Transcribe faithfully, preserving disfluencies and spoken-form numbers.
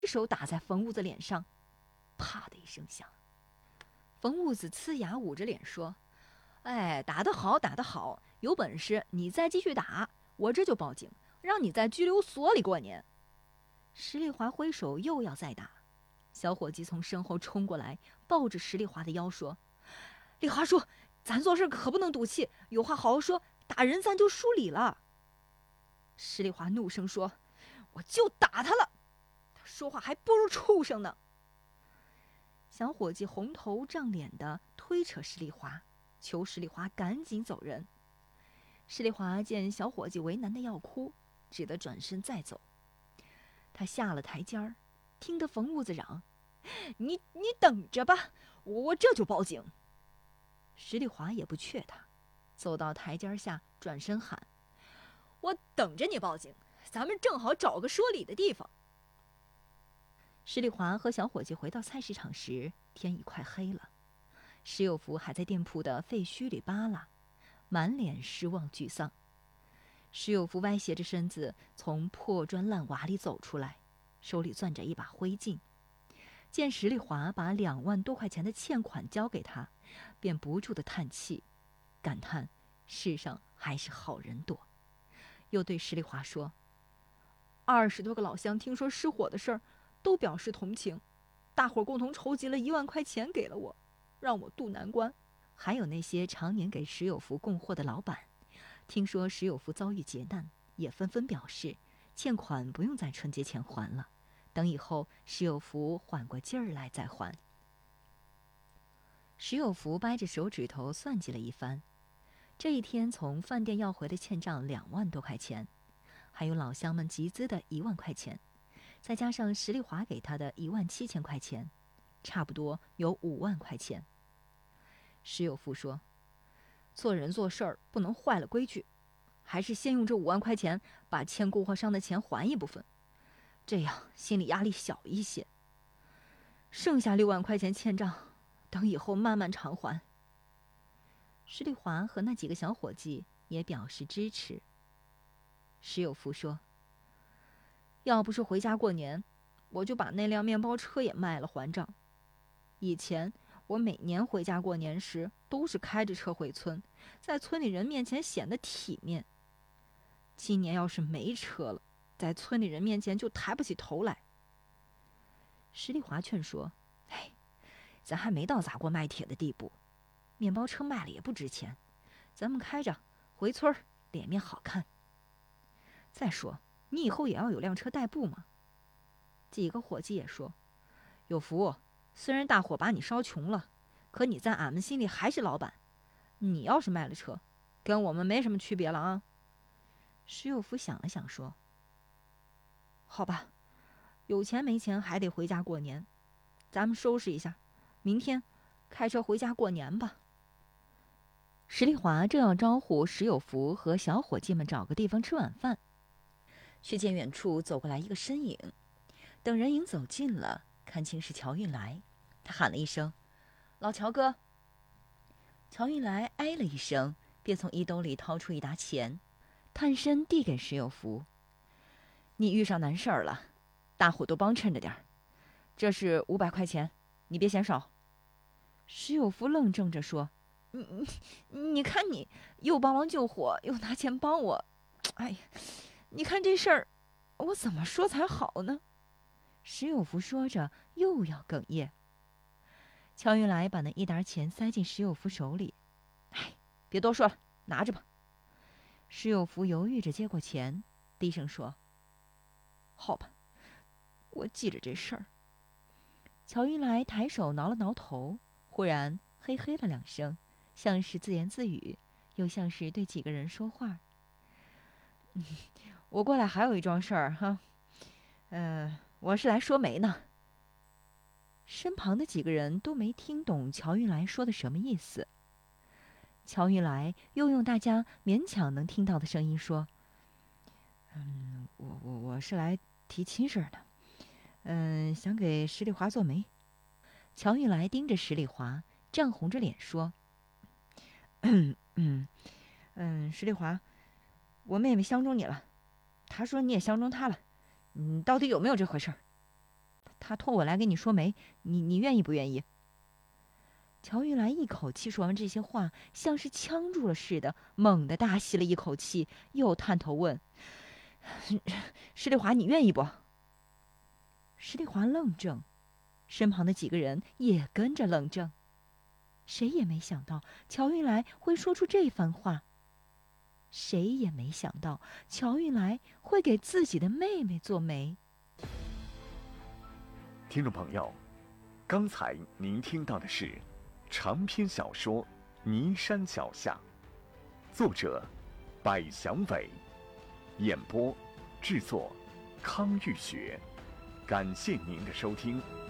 手打在冯兀子脸上，啪的一声响。冯兀子呲牙捂着脸说：“哎，打得好，打得好！有本事你再继续打，我这就报警，让你在拘留所里过年。”石丽华挥手又要再打，小伙计从身后冲过来，抱着石丽华的腰说：“丽华叔，咱做事可不能赌气，有话好好说，打人咱就输理了。”石丽华怒声说：“我就打他了，他说话还不如畜生呢。”小伙计红头胀脸的推扯石丽华，求石丽华赶紧走人。石丽华见小伙计为难的要哭，只得转身再走。他下了台阶儿，听得冯兀子嚷：“你你等着吧，我我这就报警。”石丽华也不怯他，走到台阶下，转身喊：“我等着你报警，咱们正好找个说理的地方。”石丽华和小伙计回到菜市场时，天已快黑了。石有福还在店铺的废墟里扒拉，满脸失望沮丧。石有福歪斜着身子从破砖烂瓦里走出来，手里攥着一把灰烬。见石丽华把两万多块钱的欠款交给他，便不住地叹气，感叹世上还是好人多。又对石丽华说：“二十多个老乡听说失火的事儿，都表示同情，大伙共同筹集了一万块钱给了我，让我渡难关。还有那些常年给石有福供货的老板，听说石有福遭遇劫难，也纷纷表示欠款不用在春节前还了，等以后石有福缓过劲儿来再还。”石有福掰着手指头算计了一番，这一天从饭店要回的欠账两万多块钱，还有老乡们集资的一万块钱，再加上石丽华给他的一万七千块钱，差不多有五万块钱。石有福说：“做人做事儿不能坏了规矩，还是先用这五万块钱把欠供货商的钱还一部分，这样心理压力小一些。剩下六万块钱欠账，等以后慢慢偿还。”石丽华和那几个小伙计也表示支持。石有福说：“要不是回家过年，我就把那辆面包车也卖了还账。以前我每年回家过年时都是开着车回村，在村里人面前显得体面。今年要是没车了，在村里人面前就抬不起头来。”石丽华劝说：“哎，咱还没到砸锅卖铁的地步，面包车卖了也不值钱，咱们开着回村脸面好看。再说你以后也要有辆车代步嘛。”几个伙计也说：“有福，虽然大伙把你烧穷了，可你在俺们心里还是老板。你要是卖了车，跟我们没什么区别了啊。”石有福想了想说：“好吧，有钱没钱还得回家过年，咱们收拾一下，明天开车回家过年吧。”石丽华正要招呼石有福和小伙计们找个地方吃晚饭，却见远处走过来一个身影。等人影走近了，看清是乔运来，他喊了一声：“老乔哥。”乔运来哎了一声，便从衣兜里掏出一沓钱，探身递给石有福：“你遇上难事儿了，大伙都帮衬着点儿，这是五百块钱，你别嫌少。”石有福愣怔着说：“你你你看你又帮忙救火，又拿钱帮我，哎呀，你看这事儿，我怎么说才好呢？”石有福说着又要哽咽。乔运来把那一沓钱塞进石有福手里：“哎，别多说了，拿着吧。”石有福犹豫着接过钱，低声说：“好吧，我记着这事儿。”乔运来抬手挠了挠头，忽然嘿嘿了两声，像是自言自语，又像是对几个人说话。嗯，我过来还有一桩事儿哈，呃，我是来说媒呢。身旁的几个人都没听懂乔运来说的什么意思。乔运来又用大家勉强能听到的声音说：“嗯，我我我是来提亲事儿的，嗯，想给石丽华做媒。”乔运来盯着石丽华，涨红着脸说：“嗯嗯嗯，石丽华，我妹妹相中你了，她说你也相中她了，你到底有没有这回事儿？” 他托我来给你说媒，你你愿意不愿意？”乔玉来一口气说完这些话，像是呛住了似的，猛地大吸了一口气，又探头问：“石丽华，你愿意不？”石丽华愣怔，身旁的几个人也跟着愣怔。谁也没想到乔玉来会说出这番话，谁也没想到乔玉来会给自己的妹妹做媒。 听众朋友，刚才您听到的是长篇小说《尼山脚下》，作者百祥伟，演播制作康玉学。感谢您的收听。